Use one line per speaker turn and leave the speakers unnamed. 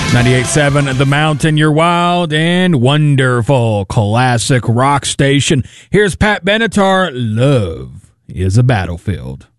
98.7 The Mountain, your wild and wonderful classic rock station. Here's Pat Benatar, Love is a Battlefield.